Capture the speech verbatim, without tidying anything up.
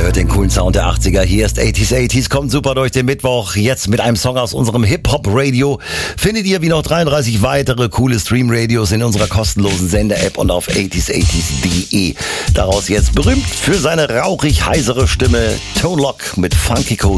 hört den coolen Sound der achtziger. Hier ist achtziger achtziger, kommt super durch den Mittwoch. Jetzt mit einem Song aus unserem Hip-Hop-Radio. Findet ihr wie noch dreiunddreißig weitere coole Stream-Radios in unserer kostenlosen Sender-App und auf achtziger achtziger punkt de. Daraus jetzt berühmt für seine rauchig heisere Stimme Tone Loc mit Funky Cold.